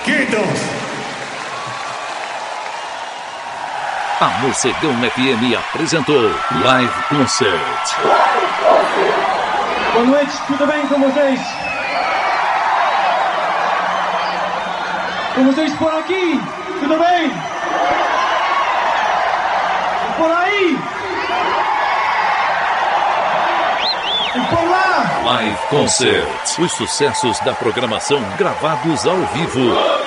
Quintos. A Morcegão FM apresentou Live Concert. Boa noite, tudo bem com vocês? Com vocês por aqui, tudo bem? Por aí? E por lá? Live Concert. Os sucessos da programação gravados ao vivo.